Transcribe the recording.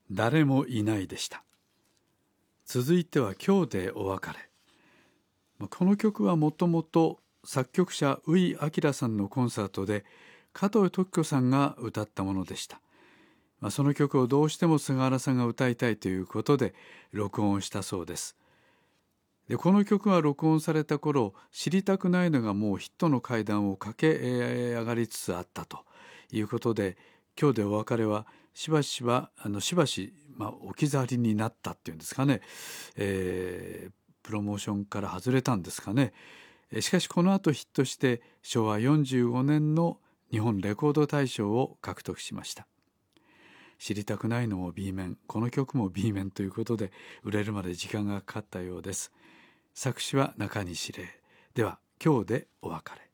誰もいないでした。続いては今日でお別れ。この曲はもともと作曲者宇井明さんのコンサートで加藤登紀子さんが歌ったものでした。その曲をどうしても菅原さんが歌いたいということで録音したそうです。でこの曲が録音された頃、知りたくないのがもうヒットの階段を駆け上がりつつあったということで、今日でお別れはしばし置き去りになったっていうんですかね、プロモーションから外れたんですかね。しかしこの後ヒットして昭和45年の日本レコード大賞を獲得しました。知りたくないのも B 面、この曲も B 面ということで売れるまで時間がかかったようです。作詞は中西礼。では今日でお別れ。